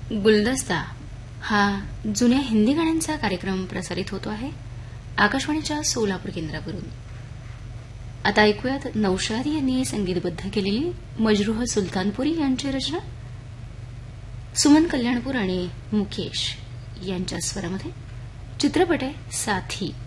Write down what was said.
गुलदस्ता हा जुन्या हिंदी गाण्यांचा कार्यक्रम प्रसारित होतो आहे आकाशवाणीच्या सोलापूर केंद्रावरून. आता ऐकूयात नौशाद यांनी संगीतबद्ध केलेली मजरूह सुलतानपुरी यांची रचना सुमन कल्याणपूर आणि मुकेश यांच्या स्वरामध्ये. चित्रपट आहे साथी.